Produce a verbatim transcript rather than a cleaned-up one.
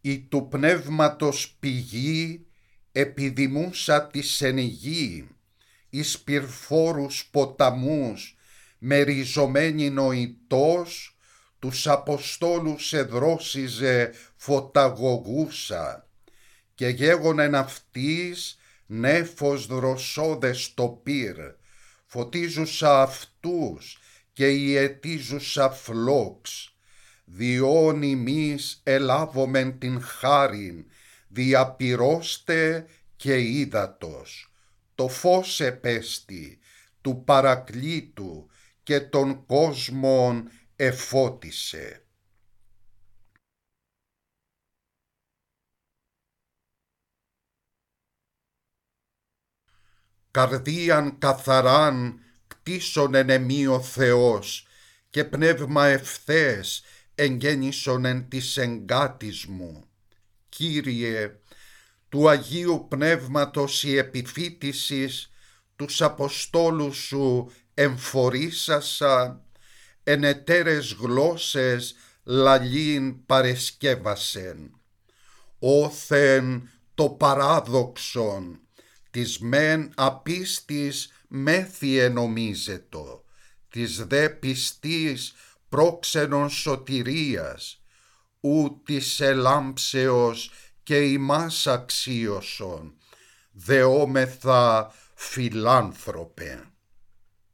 Η του πνεύματος πηγή επιδημούσα της εν γη, εις πυρφόρους ποταμούς με ριζωμένη νοητός, τους Αποστόλους εδρόσιζε φωταγωγούσα, και γέγονεν αυτής νέφος δροσόδες το πυρ, φωτίζουσα αυτούς και ιετίζουσα φλόξ. Διόν ημείς ελάβομεν την χάριν, διαπυρώστε και ύδατος. Το φως επέστη του Παρακλήτου και των κόσμων εφώτισε. Καρδίαν καθαράν κτίσον εν εμεί ο Θεός, και πνεύμα ευθές εγγέννησον εν της εγκάτης μου. Κύριε, του Αγίου Πνεύματος η επιφύτησης τους Αποστόλους σου εμφορήσασα, εν εταίρες γλώσσες λαλήν παρεσκεύασεν. Όθεν το παράδοξον, της μεν απίστης μέθιε νομίζετο, της δε πιστής πρόξενον σωτηρίας, ου της ελάμψεως και ημάς αξίωσον, δεόμεθα φιλάνθρωπε.